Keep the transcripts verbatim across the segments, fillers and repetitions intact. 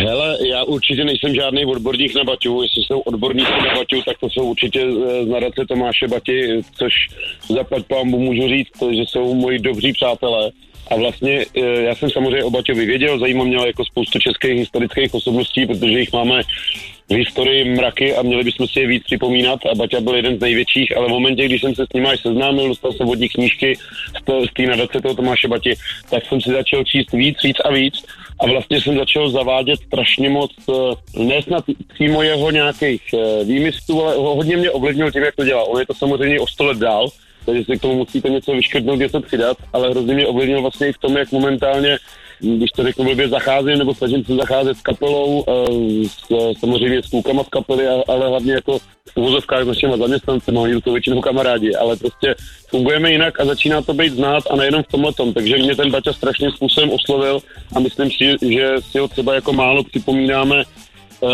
Hele, já určitě nejsem žádný odborník na Baťu, jestli jsou odborníci na Baťu, tak to jsou určitě z nadace Tomáše Bati, což zaplať pánbu můžu říct, že jsou moji dobří přátelé. A vlastně já jsem samozřejmě o Baťovi věděl, zajímá mě jako spoustu českých historických osobností, protože jich máme v historii mraky a měli bychom si je víc připomínat a Baťa byl jeden z největších, ale v momentě, když jsem se s ním až seznámil, dostal jsem od nich knížky z té nadace toho Tomáše Bati, tak jsem si začal číst víc, víc a víc a vlastně jsem začal zavádět strašně moc, ne snad přímo jeho nějakých výmyslů, ale hodně mě ovlivnil tím, jak to dělá. On je to samozřejmě o sto let dál, takže si k tomu musíte něco vyškrtnout, něco přidat, ale hrozně mě ovlivnil vlastně i v tom, jak momentálně, když to řeknu blbě, zacházím, nebo snažím se zacházet s kapelou, s, samozřejmě s klukama v kapely, ale hlavně jako v uvozovkách s našimi zaměstnancemi, oni jsou většinou kamarádi, ale prostě fungujeme jinak a začíná to být znát a nejenom v tomhletom, takže mě ten Baťa strašným způsobem oslovil a myslím si, že si ho třeba jako málo připomínáme. Uh,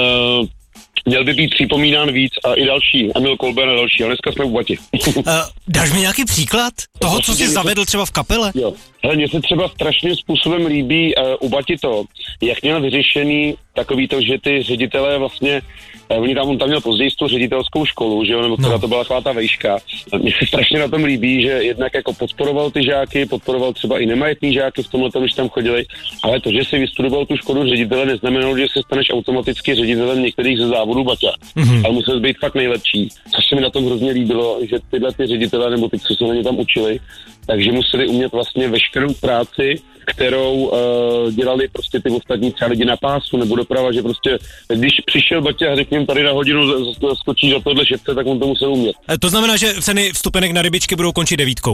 Měl by být připomínán víc a i další, Emil Kolben a další, ale dneska jsme u Bati. uh, dáš mi nějaký příklad toho, co jsi zavedl třeba v kapele? Jo. Hele, mně se třeba strašným způsobem líbí uh, u Bati to, jak měl vyřešený takový to, že ty ředitelé vlastně, uh, oni tam, on tam měl později tu ředitelskou školu, že jo, nebo která no. to byla taková ta vejška. Mně se strašně na tom líbí, že jednak jako podporoval ty žáky, podporoval třeba i nemajetný žáky v tomhle tom, když tam chodili, ale to, že si vystudoval tu školu ředitele, neznamenalo, že se staneš automaticky ředitelem některých ze závodů Baťa. Mm-hmm. Ale musel být fakt nejlepší. Což se mi na tom hrozně líbilo, že tyhle ty ředitele, nebo ty, co se na ně tam učili, takže museli umět vlastně veškerou práci, kterou uh, dělali prostě ty ostatní třeba lidi na pásu nebo doprava, že prostě, když přišel Baťa a řekněme tady na hodinu skočí za tohle šepce, tak on to musel umět. To znamená, že ceny vstupenek na rybičky budou končit devítkou.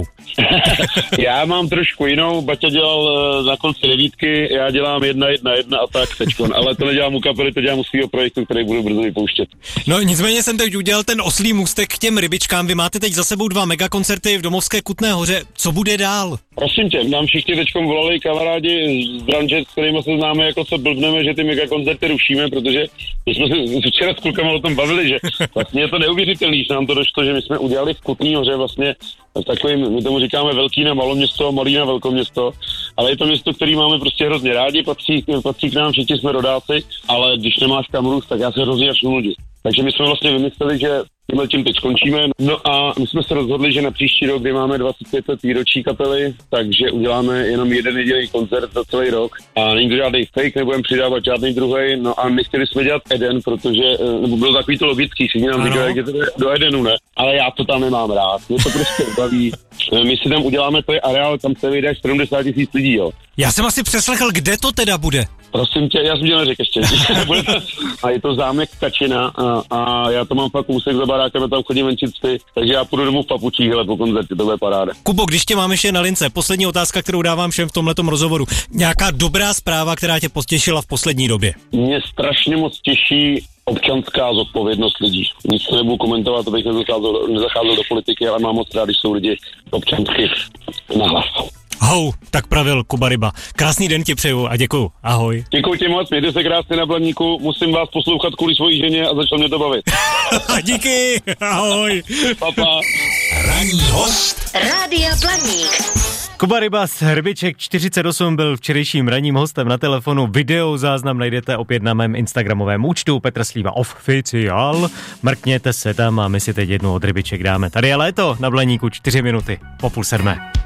Já mám trošku jinou, Baťa dělal uh, na konci devítky, já dělám jedna, jedna, jedna a tak teďkon, ale to nedělám u kapely, to dělám u svýho projektu, který budu brzo vypouštět. No nicméně jsem teď udělal ten oslý můstek k těm rybičkám, vy máte teď za sebou dva megakoncerty v Domovské Kutné Hoře, co bude dál? Prosím tě, nám všichni teďkom volali kamarádi z branže, s kterými se známe, jako co blbneme, že ty megakoncerty rušíme, protože my jsme se včera s klukama o tom bavili, že vlastně je to neuvěřitelný, že nám to došlo, že my jsme udělali v Kutný Hoře vlastně takovým, my tomu říkáme velký na maloměsto, malý na velkoměsto, ale je to město, který máme prostě hrozně rádi, patří, patří k nám, všichni jsme rodáci, ale když nemáš kam růst, tak já se hrozně začnu nudit. Takže my jsme vlastně vymysleli, že tímhle tím teď skončíme. No a my jsme se rozhodli, že na příští rok, kdy máme dvacet pět let výročí kapely, takže uděláme jenom jeden jediný koncert za celý rok. A není to žádný fake, nebudeme přidávat žádný druhý. No a my chtěli jsme dělat Eden, protože, nebo bylo takový to logický, všichni nám říkali, jak je to do Edenu, ne? Ale já to tam nemám rád, mě to prostě baví. My si tam uděláme, to je areál, tam se vyjde až sedmdesát tisíc lidí, jo. Já jsem asi přeslechl, kde to teda bude. Prosím tě, já jsem tě neřekl ještě. A je to zámek Kačina a, a já to mám fakt úsek za barákem a tam chodím venčit psy, takže já půjdu domů v papučích, hele, po koncertě, to bude paráda. Kubo, když tě mám ještě na lince, poslední otázka, kterou dávám všem v tomhletom rozhovoru. Nějaká dobrá zpráva, která tě potěšila v poslední době? Mě strašně moc těší občanská zodpovědnost lidí. Nic nebudu komentovat, abych nezacházel, nezacházel do politiky, ale mám moc rád, když jsou lidi občansky nahlas. Hou, tak pravil Kuba Ryba. Krásný den ti přeju a děkuju. Ahoj. Děkuji ti moc, mějte se krásně na Blaníku, musím vás poslouchat kvůli svojí ženě a začal mě to bavit. Díky, ahoj. Papa. Ranní host Rádia Blaník. Kuba Ryba z Hrbiček čtyřicet osm byl včerejším ranním hostem na telefonu. Video záznam najdete opět na mém instagramovém účtu Petr Slíva Oficiál. Mrkněte se tam a my si teď jednu od Hrbiček dáme. Tady je léto na Blaníku, čtyři minuty po půl sedmé.